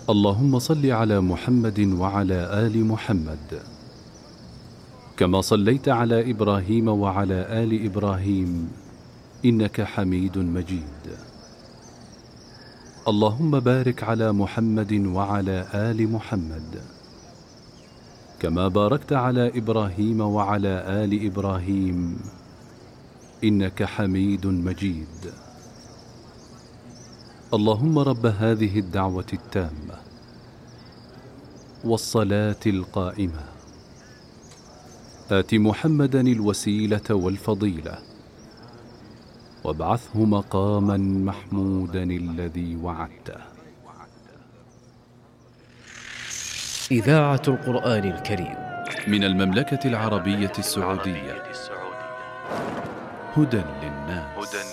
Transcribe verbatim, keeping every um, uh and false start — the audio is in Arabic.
اللهم صل على محمد وعلى آل محمد كما صليت على إبراهيم وعلى آل إبراهيم إنك حميد مجيد. اللهم بارك على محمد وعلى آل محمد كما باركت على إبراهيم وعلى آل إبراهيم إنك حميد مجيد. اللهم رب هذه الدعوة التامة والصلاة القائمة آت محمدا الوسيلة والفضيلة وابعثه مقاما محمودا الذي وعدته. إذاعة القرآن الكريم من المملكة العربية السعودية، هدى للناس.